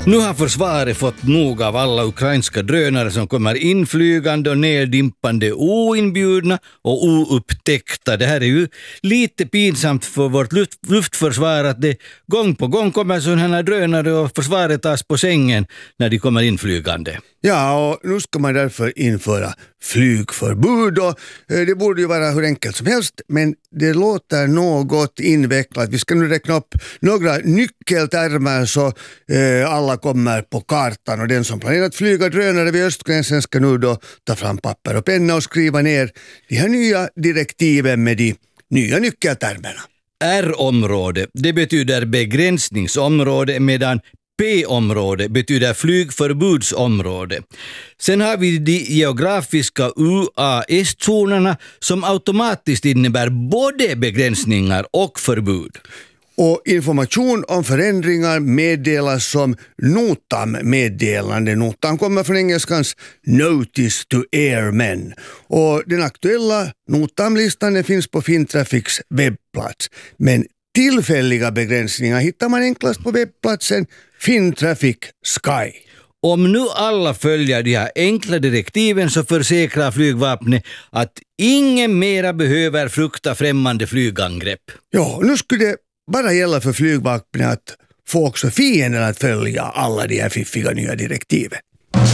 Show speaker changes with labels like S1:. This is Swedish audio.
S1: Nu har försvaret fått nog av alla ukrainska drönare som kommer inflygande och neddimpande oinbjudna och oupptäckta. Det här är ju lite pinsamt för vårt luftförsvar att det gång på gång kommer sådana här drönare och försvaret tas på sängen när de kommer inflygande.
S2: Ja, och nu ska man därför införa flygförbud och det borde ju vara hur enkelt som helst, men det låter något invecklat. Vi ska nu räkna upp några nyckeltermer så alla kommer på kartan, och den som planerat flyga drönare vid östgränsen ska nu då ta fram papper och penna och skriva ner de här nya direktiven med de nya nyckeltermerna.
S1: R-område, det betyder begränsningsområde, medan P-område betyder flygförbudsområde. Sen har vi de geografiska UAS-zonerna som automatiskt innebär både begränsningar och förbud.
S2: Och information om förändringar meddelas som NOTAM-meddelande. NOTAM kommer från engelskans Notice to Airmen. Och den aktuella NOTAM-listan finns på Fintrafics webbplats. Men tillfälliga begränsningar hittar man enklast på webbplatsen Fintrafic Sky.
S1: Om nu alla följer de här enkla direktiven så försäkrar flygvapnet att ingen mera behöver frukta främmande flygangrepp.
S2: Ja, nu skulle det bara gälla för flygvapnet att få också fienden att följa alla de här fiffiga nya direktiven.